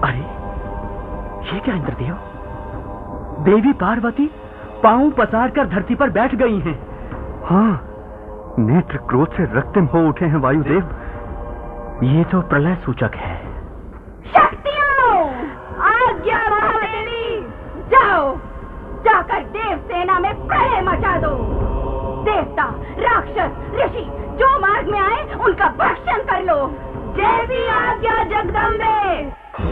अरे ये क्या इंद्रदेव? देवी पार्वती पांव पसार कर धरती पर बैठ गई हैं। हाँ, नेत्र क्रोध से रक्तम हो उठे हैं वायुदेव। ये तो प्रलय सूचक है। शक्तियों, आज्ञा महादेवी, जाओ, जाकर देव सेना में प्रलय मचा दो। देवता, राक्षस, ऋषि जो मार्ग में आए उनका भक्षण कर लो। जैसी आज्ञा जगदम्बे।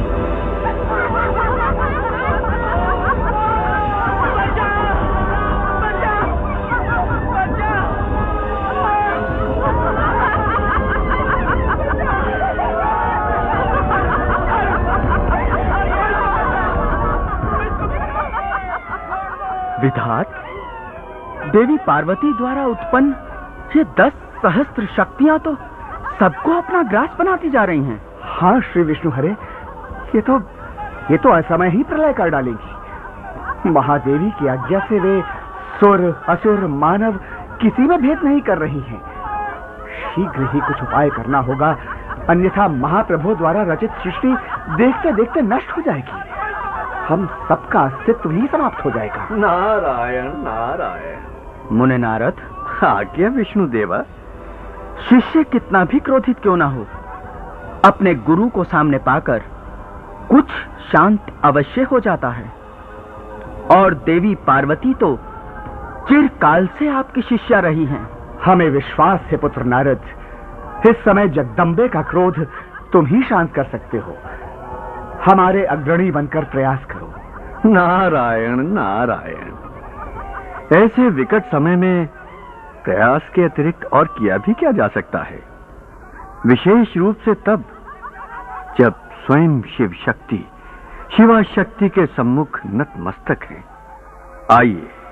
विधात, देवी पार्वती द्वारा उत्पन्न ये 10 सहस्त्र शक्तियां तो सबको अपना ग्रास बनाती जा रही हैं। हाँ श्री विष्णु हरे, ये तो असमय ही प्रलय कर डालेंगी। महादेवी की आज्ञा से वे सुर, असुर, मानव किसी में भेद नहीं कर रही हैं। शीघ्र ही कुछ उपाय करना होगा, अन्यथा महाप्रभु द्वारा रचित सृष्टि देखते देखते नष्ट हो जाएगी। हम सबका अस्तित्व ही समाप्त हो जाएगा। नारायण नारायण। मुने नारद, आज्ञा विष्णु देवा। शिष्य कितना भी क्रोधित क्यों ना हो, अपने गुरु को सामने पाकर कुछ शांत अवश्य हो जाता है। और देवी पार्वती तो चिरकाल से आपकी शिष्या रही हैं। हमें विश्वास है पुत्र नारद, इस समय जगदम्बे का क्रोध तुम ही शांत कर सकते हो। हमारे अग्रणी बनकर प्रयास करो। नारायण नारायण। ऐसे विकट समय में प्रयास के अतिरिक्त और किया भी क्या जा सकता है? विशेष रूप से तब जब स्वयं शिव शक्ति शिवा शक्ति के सम्मुख नतमस्तक हैं। आइए